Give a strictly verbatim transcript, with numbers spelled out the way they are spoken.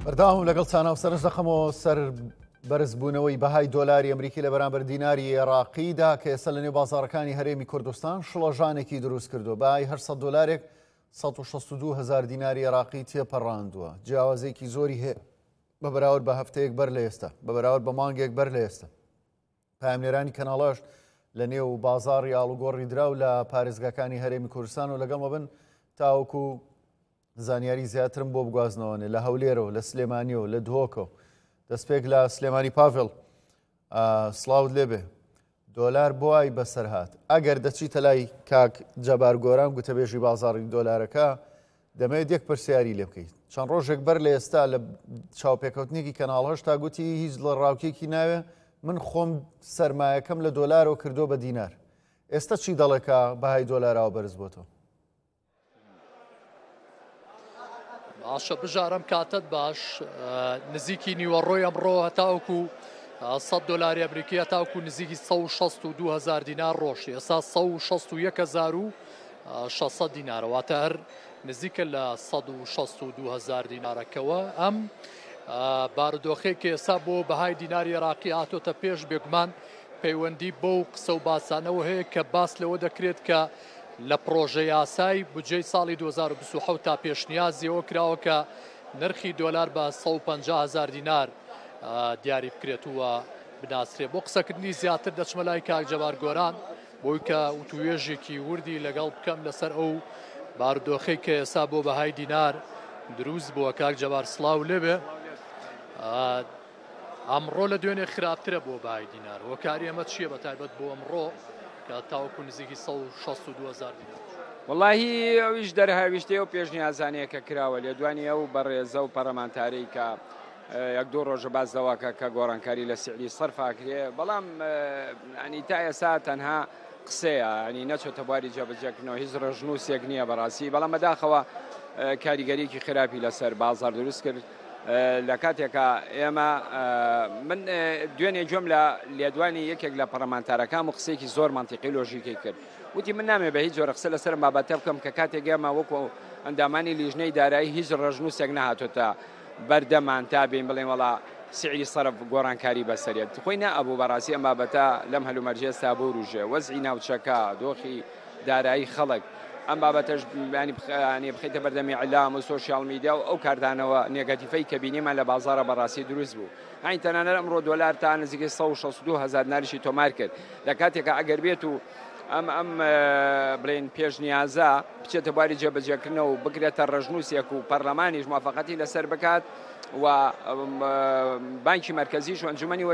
بەرداوام لەگەڵ چانە و سەرنج دەخەمەوە سەر بەرزبوونەوەی بەهای دۆلاری ئەمریکی لە بەرامبەر دیناری عێراقیدا کە ئێستا لە نێو بازاڕەکانی هەرێمی کوردستان شڵەژانێکی دروست کردو. بەهای هەشت دۆلارێک سەد و شەست و دوو هەزار دیناری عێراقی تێپەڕاندووە. جیاوازێکی زۆری هەیە بە بەراورد بە هەفتەیەک بەر لە ئێستا، بە بەراورد بە مانگێک بەر لە ئێستا. پامێرانی کەناڵەش لە نێو بازاڕی ئاڵوگۆڕی دراو لە پارێزگاکانی هەرێمی کوردستان و لەگەڵ مەبن تاوەکو زانیاری زیاترم بۆ بگوازنەوەنێ لە هەولێرەوە، لە سلێمانیەوە، لە دهۆکەوە. دەستپێک لە سلێمانی پاڤڵ، سڵاوت لێبێ. دۆلار بۆ ئای بەسەر هات. ئەگەر دەچیتە لای کاک جەبار گۆران گوتەبێژی بازاڕی دۆلارەکە دەمەوێت یەک پرسیاری لێ بکەیت. چەند ڕۆژێک بەر لە ئێستا لە چاوپێکەوتنێکی کەناڵ هەشتا گوتی هیچ لە ڕاوکێکی ناوێ من خۆم سەرمایەکەم لە دۆلارەوە کردو بە دینار. ئێستا چی دەڵێکە بەهای دۆلارەوە بەرز بۆتەوە؟ باشە بژارم کاتت باش. نزیکی نیوەڕۆی ئەمڕۆ هەتاوکو سەد دۆلاری ئەمریکی هەتاوکو نزیکی سەد و شەست و دوو هەزار دینار ڕۆژی. ئێستا سەد و شەست و یەک هەزار و شەشسەد دینارە، واتە هەر نزیکە لە سەد و شەست و دوو هەزار دینارەکەوە. ئەم بارودۆخێک ئێستا بۆ بەهای دیناری عێراقی هاتۆتە پێش بێگومان پەیوەندی بۆ قسە و باسانەوە هەیە کە باس لەوە دەکرێت کە لە پرۆژە یاسای بودجەی ساڵی دوو هەزار و بیست و حەوت تا پێشنیازیەوە کراوە کە نرخی دۆلار بە سەد و پەنجا هەزار دینار دیاری بکرێتوە بناسرێ. بۆ قسەکردنی زیاتر دەچمە لای کاک جەبار گۆران بۆی کە وتوێژێکی وردی لەگەڵ بکەم لەسەر ئەو بارودۆخەی کە ئێستا بۆ بەهای دینار دروست بووە. کاک جەبار سڵاو لێبێ. ئەمڕۆ لە دوێنێ خراپترە بۆ بەهای دینار. هۆکاری ئەمە چییە بە تایبەت بۆ ئەمڕۆ کە تاوەکو نزیکی سەد و شەست و دوو هەزار دینار؟ وەڵاهی ئەویش دەرهاویشتەیە و پێشنیازانەیە کە کراوە لێ دوانی ئەو بەڕێزە و پەرلەمانتارەی کە یەک دوو ڕۆژە باس دەواکە کە گۆڕانکاری لە سعری سەرفاکرێ، بەڵام ئەنی تا ئێستا تەنها قسەیە، ئەنی نەچۆتە بواری جێبەجێکردنەوە، هیچ ڕژنووسێک نییە بەڕاستی. بەڵام بەداخەوە کاریگەریەکی خراپی لەسەر بازار دروست کرد لە کاتێکە ئێمە من دوێنێ گوێم لە لێدوانی یەکێک لە پەرلەمانتارەکان و قسەیەکی زۆر مانتیقی لۆژیکەی کرد. وتی من نامێ بە هیچ جۆرە قسە لەسەر بابەتە بکەم کە کاتێک ئێمە وەکو ئەندامانی لیژنەی دارایی هیچ ڕژنووسێک نەهاتۆتە بەردەمان تا بین بڵێن وەڵا سعری سەرف گۆڕانکاری بەسەرێت. خۆی نەئەبوو بەڕاستی ئەم بابەتە لەم هەلومەرجێ ئێستا بۆ ڕوژێ وەزعی ناوچەکە دۆخی دارایی خەڵک ئەم بابەتەش ینی بخیتە بەردەمی ئیعلام و سۆشیال میدیا و ئەو کاردانەوە نێگاتیڤەی کە بینیمان لە بازاڕە بەڕاستی دروست بوو. هاین تەنانەت ئەمڕۆ دۆلار تا نزیکەی سەد و شەست و دوو هەزار ناریشی تۆمار کرد لە کاتێکە ئەگەر بێت و ئەم ئەم بڵێن پێشنیازە بچێتە بواری جێبەجێکردنەوە و بگرێتە ڕژنووسێک و پەرلەمانیش موافقەتی لەسەر بکات و بانکی مەرکەزیش و ئەنجومەنی